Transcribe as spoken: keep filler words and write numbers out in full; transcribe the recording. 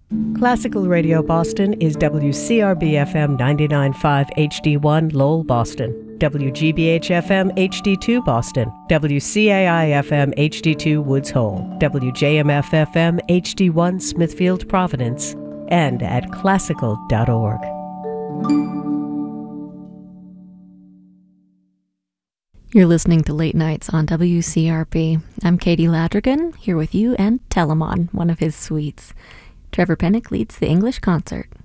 Classical Radio Boston is W C R B F M ninety-nine point five H D one Lowell, Boston, W G B H F M H D two Boston, W C A I F M H D two Woods Hole, W J M F F M H D one Smithfield, Providence, and at classical dot org. You're listening to Late Nights on W C R B. I'm Katie Ladrigan, here with you and Telemon, one of his suites. Trevor Pennock leads the English concert.